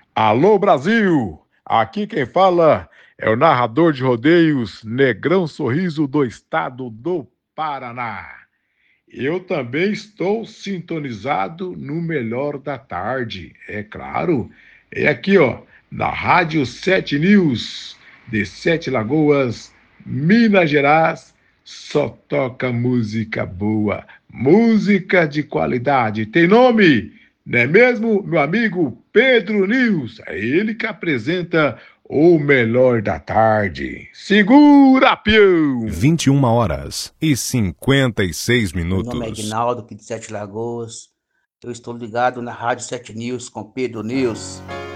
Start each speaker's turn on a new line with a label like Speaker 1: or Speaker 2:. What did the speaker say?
Speaker 1: Alô Brasil! Aqui quem fala é o narrador de rodeios Negrão Sorriso do estado do Paraná. Eu também estou sintonizado no melhor da tarde, é claro. É aqui, ó, na Rádio 7 News, de Sete Lagoas, Minas Gerais. Só toca música boa, música de qualidade. Tem nome, não é mesmo, meu amigo Pedro News? É ele que apresenta o melhor da tarde. Segura, peão!
Speaker 2: 21h56
Speaker 3: Meu nome é
Speaker 2: minutos.
Speaker 3: Aguinaldo, aqui de Sete Lagoas. Eu estou ligado na Rádio 7 News com Pedro News.